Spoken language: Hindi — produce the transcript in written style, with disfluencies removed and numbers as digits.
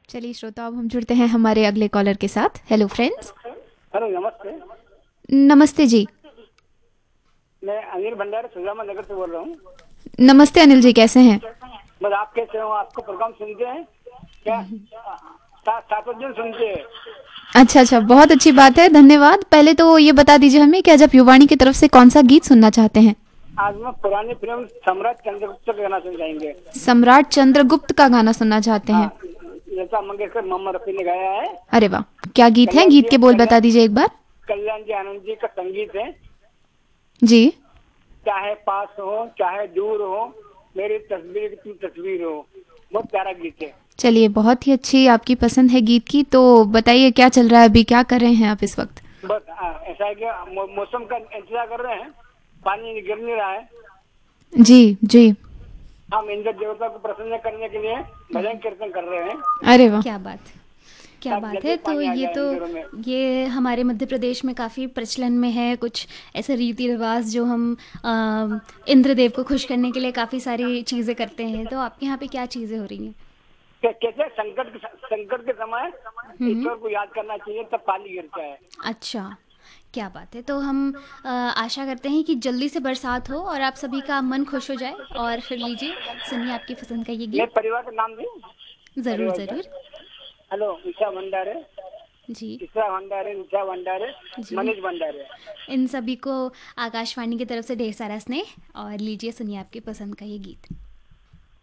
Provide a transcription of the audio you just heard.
चलिए श्रोता, अब हम जुड़ते हैं हमारे अगले कॉलर के साथ। Hello friends. हेलो, नमस्ते। नमस्ते जी। मैं अनिल भंडारी सुजामा नगर से बोल रहा हूँ। नमस्ते अनिल जी, कैसे हैं? बस आप कैसे हो? आपको प्रोग्राम सुनते हैं क्या? 7 दिन सुनते हैं। अच्छा अच्छा, बहुत अच्छी बात है, धन्यवाद। पहले तो ये बता दीजिए हमें कि आज आप युवाणी की तरफ से कौन सा गीत सुनना चाहते हैं? आज मैं पुरानी फिल्म सम्राट चंद्रगुप्त का गाना सुन जाएंगे। सम्राट चंद्रगुप्त का गाना सुनना चाहते हाँ, हैं? लता मंगेशकर, मोहम्मद रफी ने गाया है। अरे वाह, क्या गीत है? कल्याण गीत जी के बोल कल्याण बता दीजिए एक बार। कल्याण जी आनंद जी का संगीत है। जी। चाहे पास हो चाहे दूर हो, मेरी तस्वीर तुम तस्वीर हो। बहुत प्यारा गीत है। चलिए, बहुत ही अच्छी आपकी पसंद है गीत की। तो बताइए, क्या चल रहा है अभी, क्या कर रहे हैं आप इस वक्त? बस ऐसा है कि मौसम का इंतजार कर रहे हैं। पानी गिर नहीं रहा है। जी जी। हम इंद्र देवता को प्रसन्न करने के लिए भजन कीर्तन कर रहे हैं, अरे वाह। क्या बात क्या ताकि बात जल्दी है। तो पानी आ ये जाए तो इंद्र में। ये हमारे मध्य प्रदेश में काफ़ी प्रचलन में है, कुछ ऐसे रीति रिवाज जो हम इंद्रदेव को खुश करने के लिए काफ़ी सारी चीज़ें करते हैं। तो आपके यहाँ पे क्या चीज़ें हो रही हैं? कैसे संकट के समय हम्म। ईश्वर को याद करना चाहिए, तब पानी गिरता है। अच्छा, क्या बात है। तो हम आशा करते हैं कि जल्दी से बरसात हो और आप सभी का मन खुश हो जाए। और फिर लीजिए, सुनिए आपकी पसंद का ये मैं गीत। परिवार का नाम दूं? ज़रूर परिवार का, ज़रूर। हेलो, ईशा भंडारे, जी ईशा भंडारे, निशा भंडारे, जी। मनीष भंडारे। इन सभी को आकाशवाणी की तरफ से ढेर सारा स्नेह। और लीजिए, सुनिए आपकी पसंद का ये गीत।